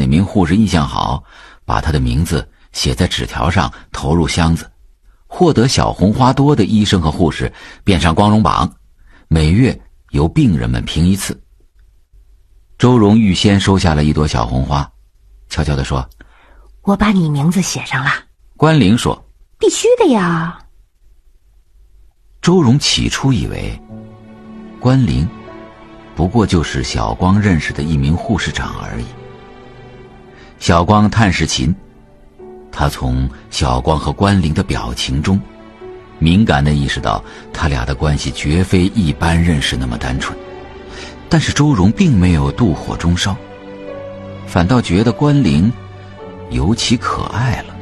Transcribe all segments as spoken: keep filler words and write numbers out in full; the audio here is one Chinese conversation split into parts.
哪名护士印象好，把他的名字写在纸条上投入箱子，获得小红花多的医生和护士变上光荣榜，每月由病人们评一次。周荣预先收下了一朵小红花，悄悄地说： 我把你名字写上了。 关灵说： 必须的呀。 周荣起初以为关灵不过就是小光认识的一名护士长而已。小光探视秦，他从小光和关灵的表情中敏感地意识到他俩的关系绝非一般认识那么单纯。但是周荣并没有妒火中烧，反倒觉得关灵尤其可爱了。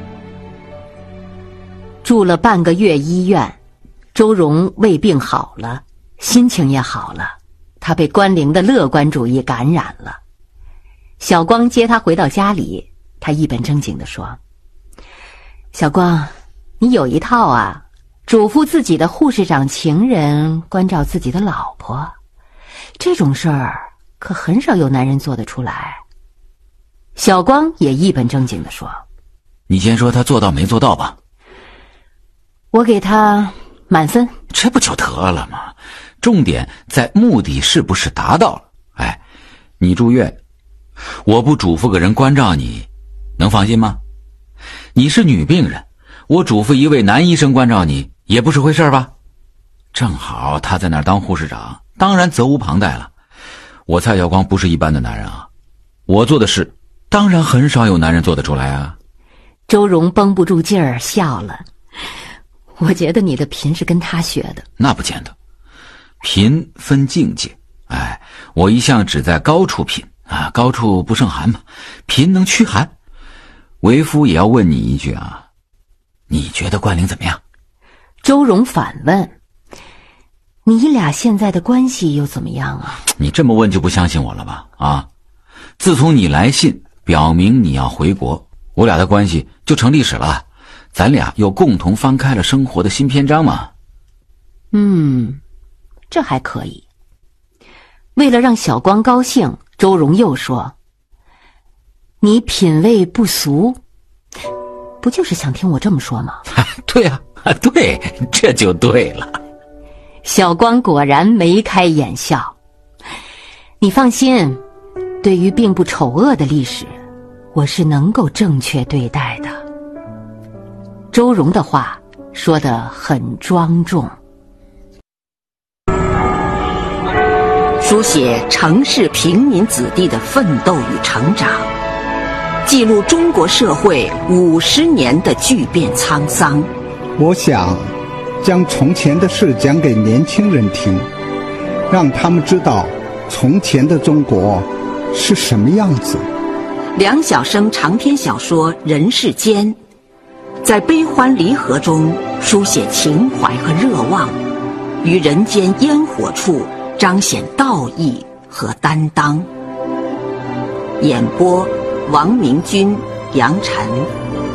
住了半个月医院，周荣胃病好了，心情也好了，他被关灵的乐观主义感染了。小光接他回到家里，他一本正经地说：小光，你有一套啊，嘱咐自己的护士长情人关照自己的老婆，这种事儿可很少有男人做得出来。小光也一本正经地说： 你先说他做到没做到吧。 我给他满分。 这不就得了吗？重点在目的是不是达到了。哎，你住院，我不嘱咐个人关照你，能放心吗？你是女病人，我嘱咐一位男医生关照你，也不是回事吧？正好他在那儿当护士长，当然责无旁贷了。我蔡小光不是一般的男人啊，我做的事当然很少有男人做得出来啊。 周荣绷不住劲儿笑了。我觉得你的品是跟他学的。 那不见得，品分境界。哎，我一向只在高处品啊，高处不胜寒嘛，品能驱寒。为夫也要问你一句啊，你觉得关灵怎么样？ 周荣反问：你俩现在的关系又怎么样啊？ 你这么问就不相信我了吧？啊，自从你来信表明你要回国，我俩的关系就成历史了，咱俩又共同翻开了生活的新篇章嘛。 嗯，这还可以。为了让小光高兴，周荣又说：你品味不俗，不就是想听我这么说吗？ 对啊，对，这就对了。 小光果然眉开眼笑。你放心，对于并不丑恶的历史，我是能够正确对待的。周荣的话说得很庄重。 书写城市平民子弟的奋斗与成长，记录中国社会五十年的巨变沧桑。 我想将从前的事讲给年轻人听，让他们知道从前的中国是什么样子。 梁晓声长篇小说《人世间》，在悲欢离合中书写情怀和热望，于人间烟火处彰显道义和担当。演播：王明君、杨晨。